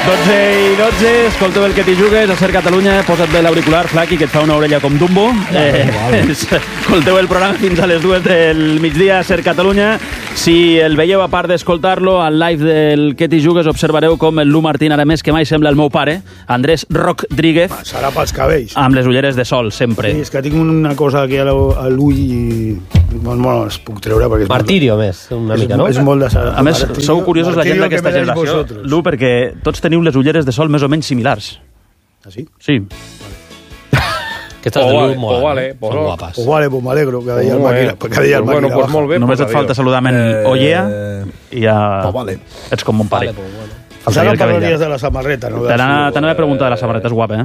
12:12, escolteu el que t'hi jugues, a Ser Catalunya, posa't bé l'auricular, Flaqui, que et fa una orella com Dumbo. Escolteu el programa fins a les 2 del migdia a Ser Catalunya. Si el veieu, a part d'escoltar-lo, al live del que t'hi jugues, observareu com el Lu Martín, ara més que mai, sembla el meu pare, Andrés Rodríguez. Serà pels cabells. Amb les ulleres de sol, sempre. Sí, és que tinc una cosa aquí a l'ull i... Bueno, es puc treure perquè... Martirio, més, una mica, no? És molt de... A més, sou curiosos la gent d'aquesta generació, Lu, perquè tots teniu les ulleres de sol més o menys similars. Ah, sí? Sí. Aquestes de Lu molen, són guapes. Pues vale, pues m'alegro que deia el màquina. Bueno, pues molt bé. Només et falta saludar amb Ollea i ja ets com mon pare. Ara parlaries de la samarreta, no? T'anava a preguntar de la samarreta, és guapa, eh?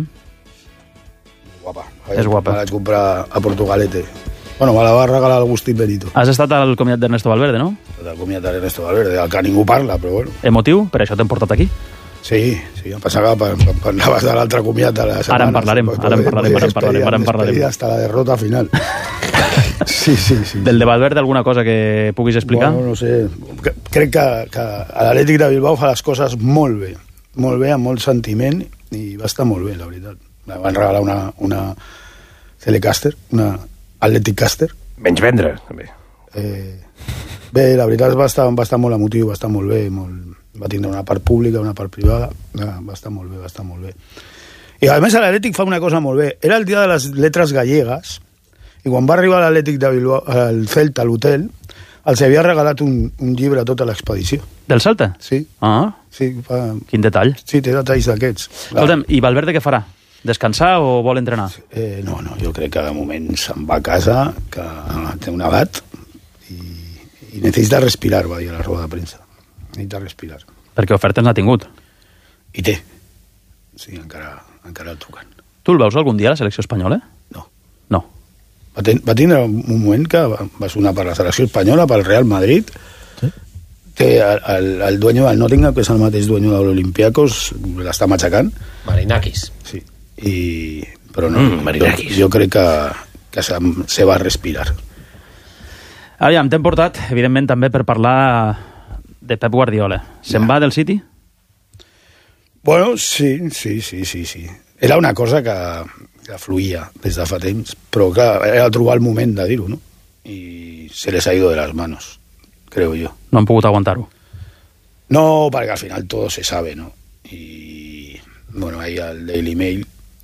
Guapa. És guapa. Me la vaig comprar a Portugalete. Bueno, me la va regalar l'Agustín Benito. Has estat al comiat d'Ernesto Valverde, no? Al comiat d'Ernesto Valverde, del que ningú parla, però bueno. Emotiu? Per això t'hem portat aquí? Sí, em passava per anaves de l'altre comiat de la setmana. Ara en parlarem. Hasta la derrota final. Sí. Del de Valverde, alguna cosa que puguis explicar? Bueno, no sé. Crec que l'Atlètic de Bilbao fa les coses molt bé, amb molt sentiment, i va estar molt bé, la veritat. Me van regalar una Telecaster, una Athletic Caster. Menys vendre, també. Bé, la veritat va estar molt emotiu, va estar molt bé, va tindre una part pública, una part privada, va estar molt bé. I a més l'Atlètic fa una cosa molt bé. Era el dia de les lletres gallegues, i quan va arribar l'Atlètic de Bilbao, al Celta, a l'hotel, els havia regalat un llibre a tota l'expedició. Del Celta? Sí. Ah, sí, quin detall. Sí, té detalls d'aquests. Escolta'm, i Valverde què farà? Descansar o vol entrenar? No, jo crec que de moment se'n va a casa, que té una edat, i necessita respirar, va dir a la roda de premsa. Necessita respirar. Perquè ofertes n'ha tingut. I té. Sí, encara el truquen. Tu el veus algun dia a la selecció espanyola? No. Va tindre un moment que va sonar per la selecció espanyola, pel Real Madrid. Sí? Té el dueño del Nottingham, que és el mateix dueño de l'Olympiacos, l'està matxacant. Marinakis. Sí. Però no, jo crec que se va respirar. Aviam, t'hem portat, evidentment, també per parlar de Pep Guardiola. Se'n va del City? Bueno, sí. Era una cosa que fluïa des de fa temps, però clar, era trobar el moment de dir-ho, no? I se les ha ido de las manos, creo yo. No han pogut aguantar-ho. No, perquè al final todo se sabe, ¿no? Y bueno, ahí al Daily Mail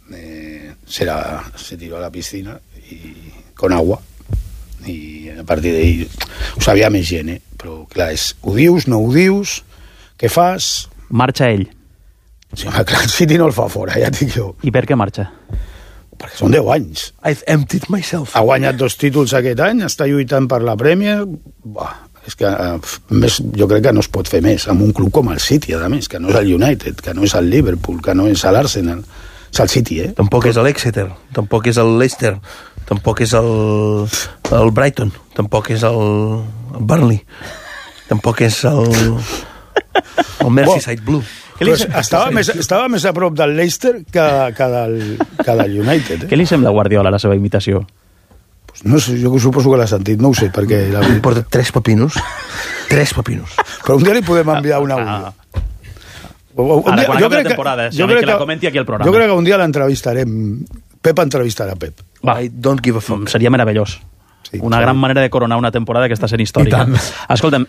se tiró a la piscina y con agua, i a partir d'ahir ho sabia més gent, però clar, ho dius, no ho dius, què fas? Marxa ell. Sí, home, clar, el City no el fa fora, ja dic jo. I per què marxa? Perquè són 10 anys. I've emptied myself. Ha guanyat 2 títols aquest any, està lluitant per la Premier. És que més, jo crec que no es pot fer més amb un club com el City, a més, que no és el United, que no és el Liverpool, que no és l'Arsenal. És el City, Tampoc és l'Exeter, tampoc és el Leicester, tampoc és el Brighton, tampoc és el Burnley, tampoc és el Merseyside Blue. Estava més a prop del Leicester que del United. Què li sembla a Guardiola, la seva imitació? No sé, jo suposo que l'ha sentit, no ho sé, perquè... Porta 3 pepinos. Però un dia li podem enviar un àudio. Ara, quan acabi la temporada, que la comenti aquí al programa. Jo crec que un dia l'entrevistarem. Pep entrevistarà Pep. Va, I don't give a fuck. Seria meravellós. Sí, una gran manera de coronar una temporada que està sent històrica. Escolta'm,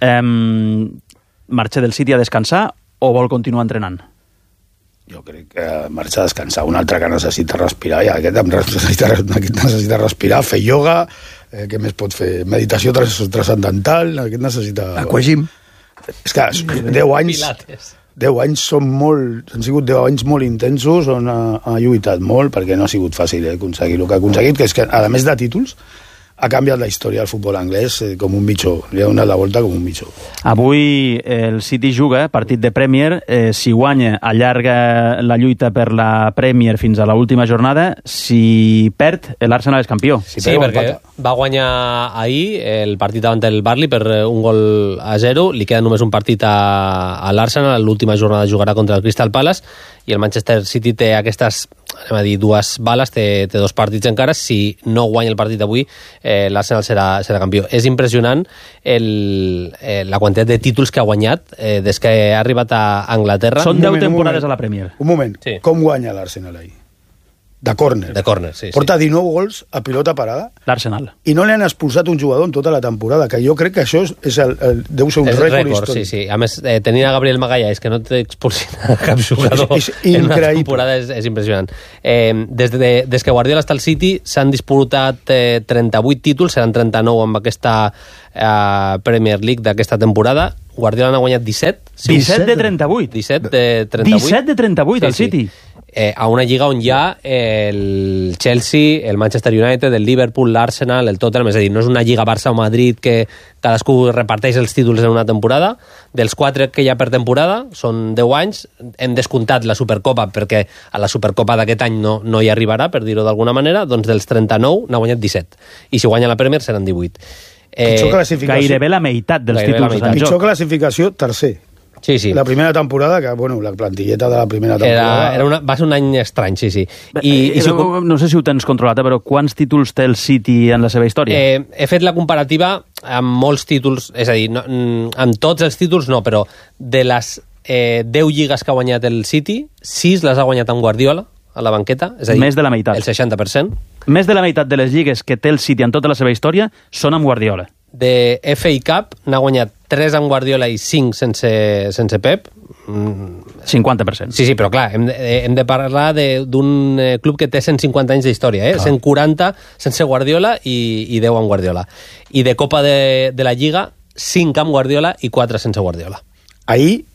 marxa del City a descansar o vol continuar entrenant? Jo crec que marxa a descansar. Un altre que necessita respirar, ja, aquest necessita respirar, fer ioga, què més pot fer? Meditació transcendental, aquest necessita... Aquagym. És que 10 anys... Pilates. 10 anys han sigut 10 anys molt intensos, on ha lluitat molt, perquè no ha sigut fàcil aconseguir el que ha aconseguit, que és que, a més de títols, ha canviat la història del futbol anglès com un mitjó. Li ha donat la volta com un mitjó. Avui el City juga partit de Premier. Si guanya, allarga la lluita per la Premier fins a l'última jornada. Si perd, l'Arsenal és campió. Sí, perquè va guanyar ahir el partit davant del Burnley per 1-0. Li queda només un partit a l'Arsenal. L'última jornada jugarà contra el Crystal Palace i el Manchester City té aquestes, anem a dir, 2 bales, té 2 partits encara. Si no guanya el partit avui, l'Arsenal serà campió. És impressionant la quantitat de títols que ha guanyat des que ha arribat a Anglaterra. Són 10 temporades a la Premier. Un moment, Sí. com guanya l'Arsenal ahí? De córner. De córner, sí. Porta 19 gols a pilota parada L'Arsenal. i no li han expulsat un jugador en tota la temporada, que jo crec que això deu ser un És rècord rècord, històric. sí. A més, tenint a Gabriel Magallanes, que no t'expulsin a cap jugador És en una increïble. temporada, és impressionant. Des que Guardiola està al City s'han disputat 38 títols, seran 39 amb aquesta Premier League d'aquesta temporada. Guardiola n'ha guanyat 17. 17 de 38. 17 de 38. 17 de 38 al City. A una lliga on hi ha el Chelsea, el Manchester United, el Liverpool, l'Arsenal, el Tottenham, és a dir, no és una lliga Barça o Madrid que cadascú reparteix els títols en una temporada. Dels 4 que hi ha per temporada, són 10 anys, hem descomptat la Supercopa perquè a la Supercopa d'aquest any no hi arribarà, per dir-ho d'alguna manera, doncs dels 39 n'ha guanyat 17. I si guanya la Premier seran 18. Pitjor classificació. Gairebé la meitat dels Gairebé títols la estan en Pitjor joc. classificació, tercer. Sí. La primera temporada, que, bueno, la plantilleta de la primera temporada... Va ser un any estrany, sí. No sé si ho tens controlat, però quants títols té el City en la seva història? He fet la comparativa amb molts títols, és a dir, amb tots els títols no, però de les 10 lligues que ha guanyat el City, 6 les ha guanyat amb Guardiola a la banqueta, és a dir, Més de la meitat. el 60%. Més de la meitat de les lligues que té el City en tota la seva història són amb Guardiola. De FA Cup n'ha guanyat 3 amb Guardiola i 5 sense Pep. 50%. Sí, però clar, hem de parlar d'un club que té 150 anys d'història, 140 sense Guardiola i 10 amb Guardiola. I de Copa de la Lliga, 5 amb Guardiola i 4 sense Guardiola. Ahir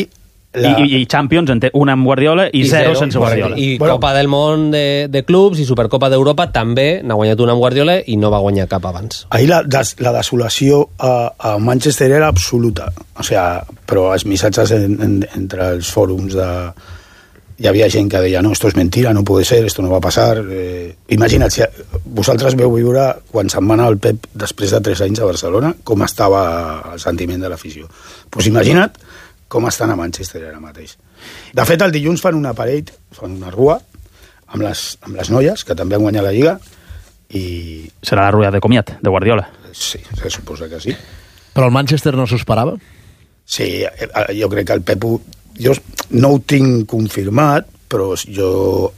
I Champions en té una amb Guardiola i 0 sense Guardiola. I Copa del Món de clubs i Supercopa d'Europa també n'ha guanyat una amb Guardiola i no va guanyar cap abans. Ahir la desolació a Manchester era absoluta. O sea, però els missatges entre els fòrums hi havia gent que deia no, esto es mentira, no puede ser, esto no va a pasar. Imagina't, si vosaltres veu viure quan se'n va anar el Pep després de 3 anys a Barcelona, com estava el sentiment de l'afició. Pues imagina't com estan a Manchester ara mateix. De fet, el dilluns fan un aparell, fan una rua, amb les noies, que també han guanyat la Lliga, i... Serà la rueda de comiat, de Guardiola. Sí, se suposa que sí. Però el Manchester no s'ho esperava? Sí, jo crec que el Pep... Jo no ho tinc confirmat, però jo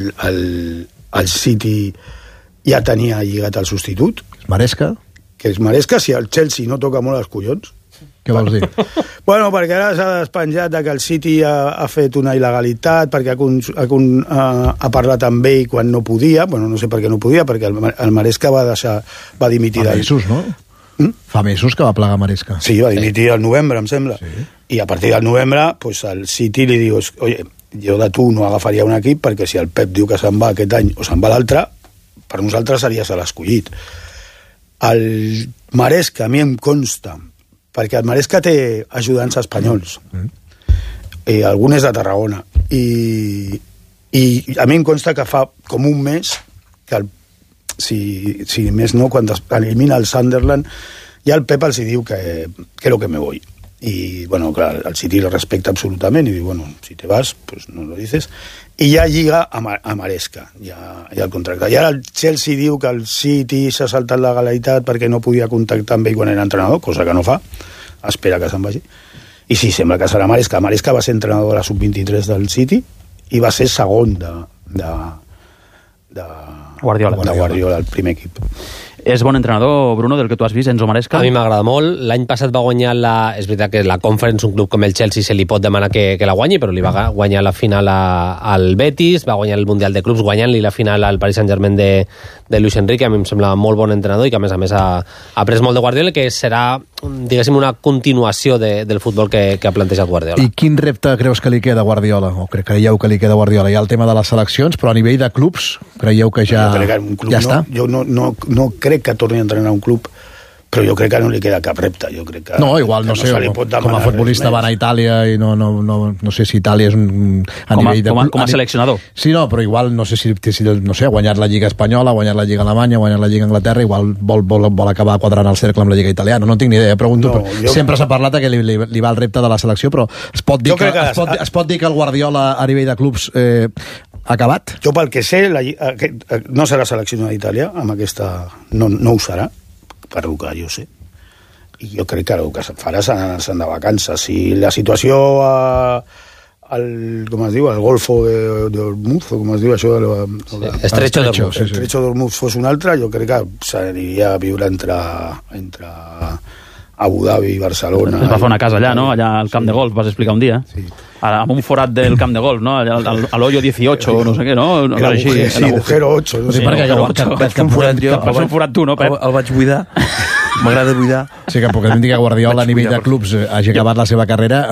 el City ja tenia lligat el substitut. Maresca? Que és Maresca, si el Chelsea no toca molt els collons. Què vols dir? Bueno, perquè ara s'ha despenjat que el City ha fet una il·legalitat, perquè ha parlat amb ell quan no podia, bueno, no sé per què no podia, perquè el Maresca va dimitir... Fa mesos, no? Fa mesos que va plegar Maresca. Sí, va dimitir al novembre, em sembla. Sí. I a partir del novembre, pues, el City li diu, oye, jo de tu no agafaria un equip, perquè si el Pep diu que se'n va aquest any o se'n va l'altre, per nosaltres series l'escollit. El Maresca, a mi em consta, perquè el Maresca té ajudants espanyols, i algun és de Tarragona, i a mi em consta que fa com un mes que si més no, quan elimina el Sunderland, ja el Pep els diu que lo que me voy. Y bueno, clar, el City lo respecta absolutament i diu, bueno, si te vas, pues no lo dices. I ja lliga a Maresca, ja el contracte. I ara el Chelsea diu que el City s'ha saltat la legalitat perquè no podia contactar amb ell quan era entrenador, cosa que no fa, espera que se'n vagi. I sí, sembla que serà Maresca. Maresca va ser entrenador a la sub-23 del City i va ser segon de Guardiola, el primer equip. És bon entrenador, Bruno, del que tu has vist, Enzo Maresca? A mi m'agrada molt. L'any passat va guanyar és veritat que la Conference, un club com el Chelsea, se li pot demanar que la guanyi, però li va guanyar la final al Betis, va guanyar el Mundial de Clubs, guanyant-li la final al Paris Saint-Germain de Luis Enrique. A mi em sembla molt bon entrenador i que, a més ha après molt de Guardiola, que serà, diguéssim, una continuació del futbol que ha plantejat Guardiola. I quin repte creus que li queda a Guardiola? O creieu que li queda a Guardiola? Hi ha el tema de les seleccions, però a nivell de clubs, creieu que ja està? Jo no crec que torni a entrenar un club, però jo crec que no li queda cap repte. Jo crec que, no, igual, no sé, com a futbolista va anar a Itàlia i no sé si Itàlia és a nivell de... Com a seleccionador. Sí, no, però igual no sé si ha guanyat la Lliga Espanyola, ha guanyat la Lliga Alemanya, ha guanyat la Lliga Anglaterra, igual vol acabar quadrant el cercle amb la Lliga italiana. No tinc ni idea, pregunto. Sempre s'ha parlat que li va el repte de la selecció, però es pot dir que el Guardiola a nivell de clubs acabat? Jo, pel que sé, no serà seleccionat d'Itàlia, amb aquesta... No ho serà, per el que jo sé. I jo crec que el que farà se'n de vacances. Si la situació com es diu, el Golfo d'Ormuz, o com es diu això? Estrecho d'Ormuz. Estrecho d'Ormuz fos un altre, jo crec que s'aniria a viure entre Abu Dhabi i Barcelona. Es va fer una casa allà, no? Allà al camp de golf, vas explicar un dia. Sí. Amb un forat del camp de golf, no? Allà a l'hoyo 18 o no sé què, no? L'agujero 8. Sí, perquè vas fer un forat tu, no, Pep? El vaig buidar. M'agrada buidar. Sí, que perquè dic que Guardiola a nivell de clubs hagi acabat la seva carrera